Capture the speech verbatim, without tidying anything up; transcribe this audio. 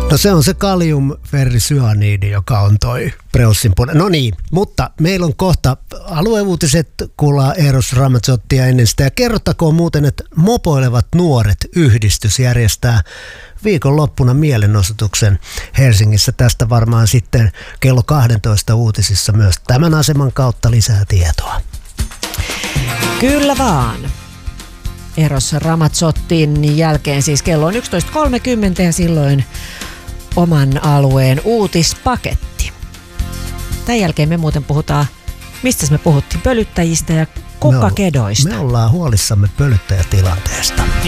No se on se kaliumferrisyaniidi, joka on toi Preussin puolella. No niin, mutta meillä on kohta alueuutiset, kuullaan Eros Ramazzottia ennen sitä. Ja kerrottakoon muuten, että Mopoilevat nuoret yhdistys järjestää viikonloppuna mielenosoituksen Helsingissä. Tästä varmaan sitten kello kaksitoista uutisissa myös tämän aseman kautta lisää tietoa. Kyllä vaan. Eros Ramazzottin jälkeen siis kello on yksitoista kolmekymmentä ja silloin oman alueen uutispaketti. Tämän jälkeen me muuten puhutaan, mistä me puhuttiin, pölyttäjistä ja kukkakedoista. Me, ol, me ollaan huolissamme pölyttäjätilanteesta.